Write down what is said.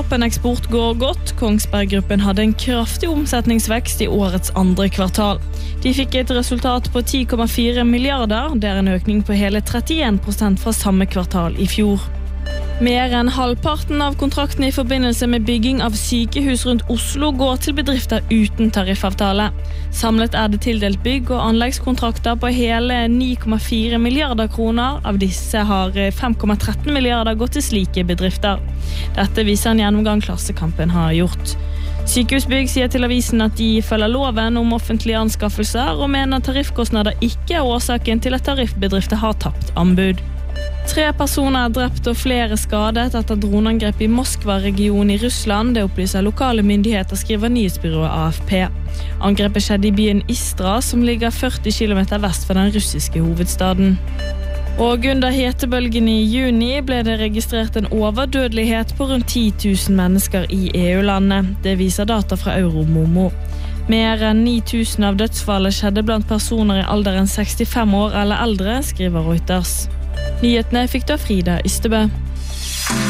Våpeneksport går godt. Kongsberg-gruppen hadde en kraftig omsetningsvekst i årets andre kvartal. De fikk et resultat på 10,4 milliarder, det er en økning på hele 31% fra samme kvartal i fjor. Mer enn halvparten av kontraktene i forbindelse med bygging av sykehus rundt Oslo går til bedrifter uten tariffavtale. Samlet er det tildelt bygg- og anleggskontrakter på hele 9,4 milliarder kroner. Av disse har 5,13 milliarder gått til slike bedrifter. Dette viser en gjennomgang Klassekampen har gjort. Sykehusbygg sier til avisen at de følger loven om offentlige anskaffelser og mener tariffkostnader ikke er årsaken til at tariffbedrifter har tapt anbud. 3 personer er drept og flere skadet etter droneangrep i Moskva-regionen i Russland. Det opplyser lokale myndigheter, skriver nyhetsbyrået AFP. Angrepet skjedde i byen Istra, som ligger 40 kilometer vest for den russiske hovedstaden. Og under hetebølgen i juni ble det registrert en overdødelighet på rundt 10 000 mennesker i EU-landet. Det viser data fra Euromomo. Mer enn 9 000 av dødsfallet skjedde blant personer i alderen 65 år eller eldre, skriver Reuters. Nyhetene fikk du av Frida Ystebø.